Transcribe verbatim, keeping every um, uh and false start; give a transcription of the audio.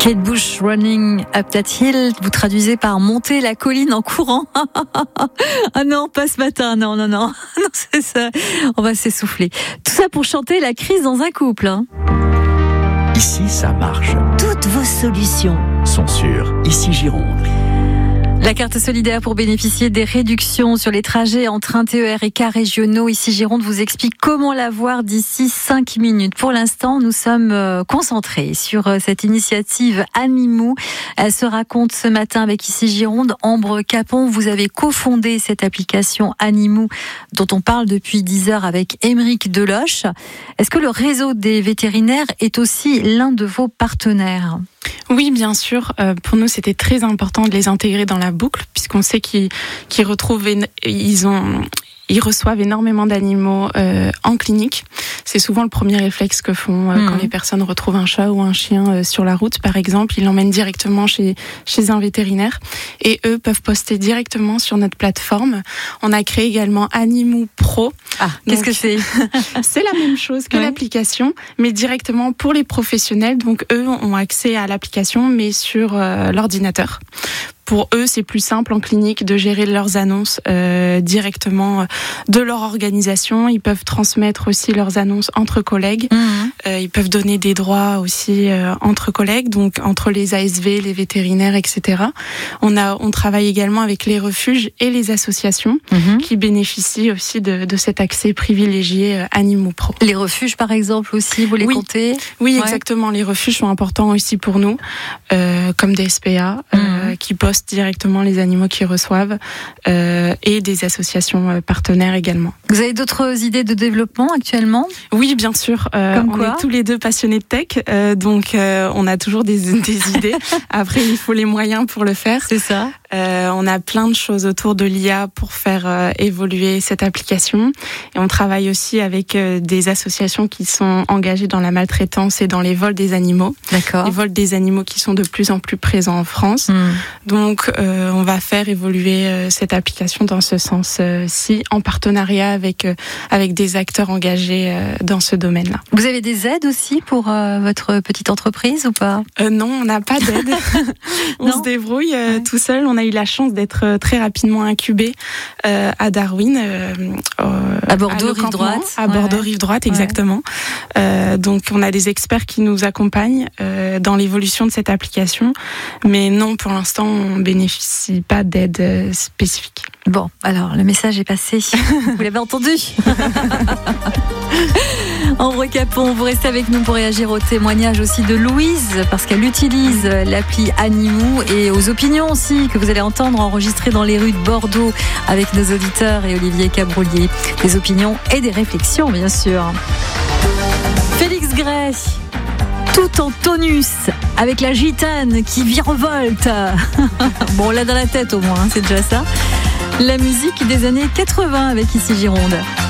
Kate Bush, Running Up That Hill, vous traduisez par monter la colline en courant. Ah non, pas ce matin, non, non, non, non, c'est ça, on va s'essouffler. Tout ça pour chanter la crise dans un couple. Hein. Ici, ça marche. Toutes vos solutions sont sur Ici Gironde. La carte solidaire pour bénéficier des réductions sur les trajets en train T E R et cars régionaux. Ici Gironde vous explique comment l'avoir d'ici cinq minutes. Pour l'instant, nous sommes concentrés sur cette initiative Animou. Elle se raconte ce matin avec Ici Gironde. Ambre Capon, vous avez cofondé cette application Animou dont on parle depuis dix heures avec Émeric Deloche. Est-ce que le réseau des vétérinaires est aussi l'un de vos partenaires ? Oui, bien sûr. Euh, pour nous, c'était très important de les intégrer dans la boucle, puisqu'on sait qu'ils, qu'ils retrouvent, ils ont, ils reçoivent énormément d'animaux euh, en clinique. C'est souvent le premier réflexe que font euh, mmh. quand les personnes retrouvent un chat ou un chien euh, sur la route, par exemple. Ils l'emmènent directement chez chez un vétérinaire et eux peuvent poster directement sur notre plateforme. On a créé également Animou Pro. Ah, qu'est-ce que c'est ? C'est la même chose que ouais. l'application, mais directement pour les professionnels. Donc eux ont accès à l'application, mais sur euh, l'ordinateur. Pour eux, c'est plus simple en clinique de gérer leurs annonces euh, directement de leur organisation. Ils peuvent transmettre aussi leurs annonces entre collègues. Mmh. Euh, ils peuvent donner des droits aussi euh, entre collègues, donc entre les A S V, les vétérinaires, et cetera. On a, on travaille également avec les refuges et les associations mmh. qui bénéficient aussi de, de cet accès privilégié euh, Animou Pro. Les refuges, par exemple, aussi, vous les oui. comptez ? Oui, ouais. exactement. Les refuges sont importants aussi pour nous, euh, comme des S P A mmh. euh, qui postent directement les animaux qu'ils reçoivent euh, et des associations euh, partenaires également. Vous avez d'autres idées de développement actuellement ? Oui, bien sûr. Euh, Comme quoi ? On est tous les deux passionnés de tech, euh, donc euh, on a toujours des, des idées. Après, il faut les moyens pour le faire. C'est ça. Euh, on a plein de choses autour de l'I A pour faire euh, évoluer cette application. Et on travaille aussi avec euh, des associations qui sont engagées dans la maltraitance et dans les vols des animaux. D'accord. Les vols des animaux qui sont de plus en plus présents en France. Mmh. Donc, euh, on va faire évoluer euh, cette application dans ce sens-ci, en partenariat avec euh, avec des acteurs engagés euh, dans ce domaine-là. Vous avez des aides aussi pour euh, votre petite entreprise ou pas ? euh, Non, on n'a pas d'aide. on non. se débrouille euh, ouais. tout seul. On a eu la chance d'être très rapidement incubé euh, à Darwin, euh, à Bordeaux, rive droite. À Bordeaux, ouais. rive droite, exactement. Ouais. Euh, donc, on a des experts qui nous accompagnent euh, dans l'évolution de cette application. Mais non, pour l'instant, on bénéficie pas d'aide euh, spécifique. Bon, alors, le message est passé. Vous l'avez entendu ? Ambre Capon, vous restez avec nous pour réagir au témoignage aussi de Louise, parce qu'elle utilise l'appli Animou, et aux opinions aussi que vous allez entendre enregistrées dans les rues de Bordeaux avec nos auditeurs et Olivier Cabrolier. Des opinions et des réflexions, bien sûr. Félix Gray, tout en tonus, avec la gitane qui virevolte. Bon, on l'a dans la tête au moins, hein, c'est déjà ça. La musique des années quatre-vingts avec Ici Gironde.